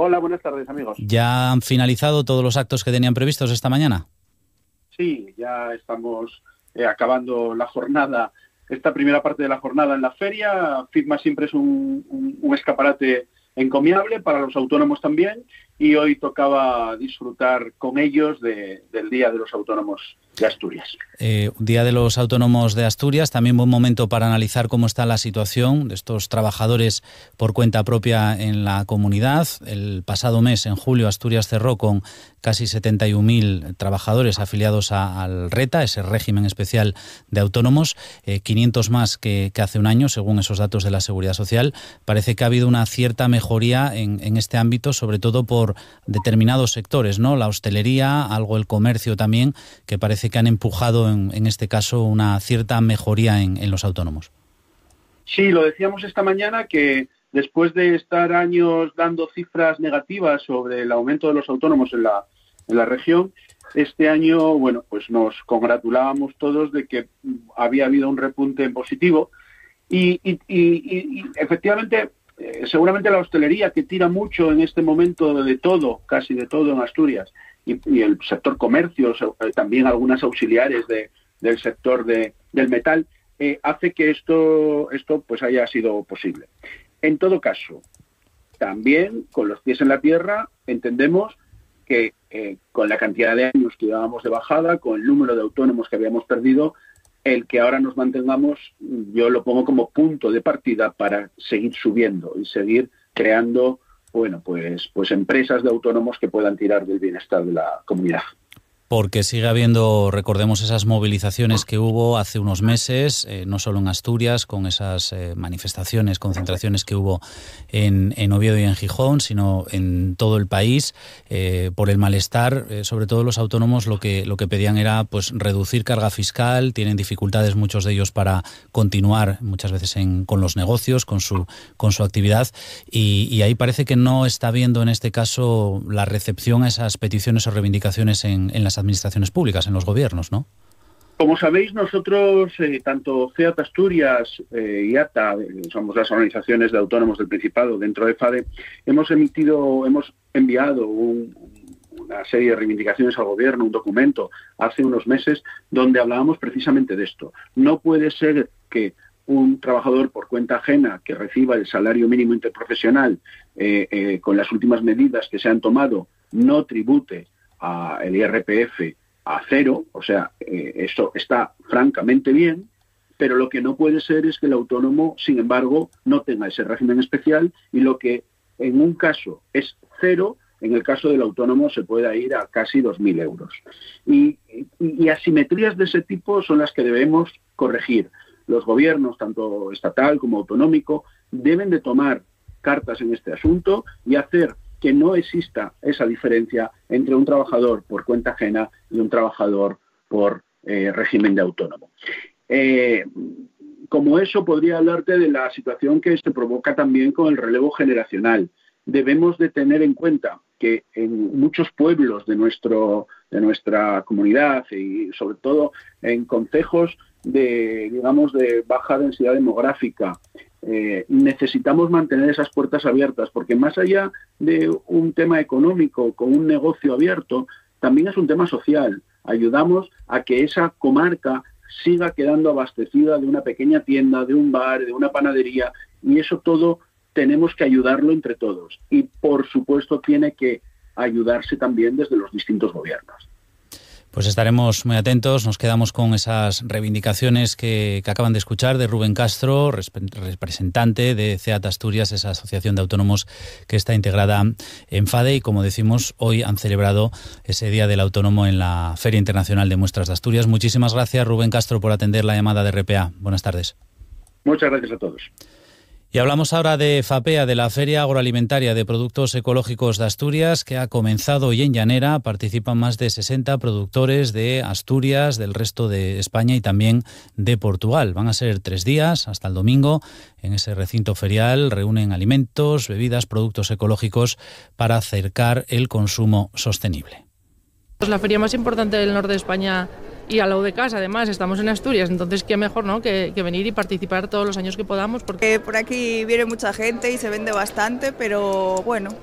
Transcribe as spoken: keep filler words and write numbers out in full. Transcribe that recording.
Hola, buenas tardes, amigos. ¿Ya han finalizado todos los actos que tenían previstos esta mañana? Sí, ya estamos eh, acabando la jornada, esta primera parte de la jornada en la feria. FITMA siempre es un, un, un escaparate encomiable para los autónomos también, y hoy tocaba disfrutar con ellos de, del Día de los Autónomos de Asturias. Eh, Día de los Autónomos de Asturias, también buen momento para analizar cómo está la situación de estos trabajadores por cuenta propia en la comunidad. El pasado mes, en julio, Asturias cerró con casi setenta y un mil trabajadores afiliados a, al RETA, ese régimen especial de autónomos, eh, quinientos más que, que hace un año, según esos datos de la Seguridad Social. Parece que ha habido una cierta mejoría en, en este ámbito, sobre todo por determinados sectores, ¿no? La hostelería, algo el comercio también, que parece que han empujado en, en este caso una cierta mejoría en, en los autónomos. Sí, lo decíamos esta mañana, que después de estar años dando cifras negativas sobre el aumento de los autónomos en la, en la región, este año, bueno, pues nos congratulábamos todos de que había habido un repunte en positivo y, y, y, y efectivamente, eh, seguramente la hostelería, que tira mucho en este momento de todo, casi de todo en Asturias, y, y el sector comercio, también algunas auxiliares de, del sector de, del metal, eh, hace que esto, esto pues haya sido posible. En todo caso, también con los pies en la tierra entendemos que eh, con la cantidad de años que llevábamos de bajada, con el número de autónomos que habíamos perdido, el que ahora nos mantengamos, yo lo pongo como punto de partida para seguir subiendo y seguir creando, bueno, pues, pues empresas de autónomos que puedan tirar del bienestar de la comunidad. Porque sigue habiendo, recordemos, esas movilizaciones que hubo hace unos meses, eh, no solo en Asturias, con esas eh, manifestaciones, concentraciones que hubo en, en Oviedo y en Gijón, sino en todo el país, eh, por el malestar. Eh, sobre todo los autónomos lo que, lo que pedían era pues reducir carga fiscal, tienen dificultades muchos de ellos para continuar muchas veces en, con los negocios, con su, con su actividad, y, y ahí parece que no está habiendo en este caso la recepción a esas peticiones o reivindicaciones en, en las administraciones públicas, en los gobiernos, ¿no? Como sabéis, nosotros, eh, tanto CEAT Asturias eh, y ATA, eh, somos las organizaciones de autónomos del Principado dentro de FADE, hemos emitido, hemos enviado un, una serie de reivindicaciones al gobierno, un documento, hace unos meses, donde hablábamos precisamente de esto. No puede ser que un trabajador por cuenta ajena que reciba el salario mínimo interprofesional, eh, eh, con las últimas medidas que se han tomado, no tribute a el I R P F a cero, o sea, eh, eso está francamente bien, pero lo que no puede ser es que el autónomo, sin embargo, no tenga ese régimen especial, y lo que en un caso es cero, en el caso del autónomo se pueda ir a casi dos mil euros. Y, y, y asimetrías de ese tipo son las que debemos corregir. Los gobiernos, tanto estatal como autonómico, deben de tomar cartas en este asunto y hacer que no exista esa diferencia entre un trabajador por cuenta ajena y un trabajador por eh, régimen de autónomo. Eh, como eso, podría hablarte de la situación que se provoca también con el relevo generacional. Debemos de tener en cuenta que en muchos pueblos de, nuestro, de nuestra comunidad, y sobre todo en concejos de, digamos, de baja densidad demográfica, eh, necesitamos mantener esas puertas abiertas, porque más allá de un tema económico con un negocio abierto, también es un tema social. Ayudamos a que esa comarca siga quedando abastecida de una pequeña tienda, de un bar, de una panadería, y eso todo tenemos que ayudarlo entre todos. Y, por supuesto, tiene que ayudarse también desde los distintos gobiernos. Pues estaremos muy atentos, nos quedamos con esas reivindicaciones que, que acaban de escuchar de Rubén Castro, representante de CEAT Asturias, esa asociación de autónomos que está integrada en FADE, y como decimos, hoy han celebrado ese Día del Autónomo en la Feria Internacional de Muestras de Asturias. Muchísimas gracias, Rubén Castro, por atender la llamada de R P A. Buenas tardes. Muchas gracias a todos. Y hablamos ahora de FAPEA, de la Feria Agroalimentaria de Productos Ecológicos de Asturias, que ha comenzado hoy en Llanera. Participan más de sesenta productores de Asturias, del resto de España y también de Portugal. Van a ser tres días, hasta el domingo. En ese recinto ferial reúnen alimentos, bebidas, productos ecológicos para acercar el consumo sostenible. Es la feria más importante del norte de España y al lado de casa, además, estamos en Asturias, entonces qué mejor, ¿no?, que, que venir y participar todos los años que podamos. Porque eh, por aquí viene mucha gente y se vende bastante, pero bueno,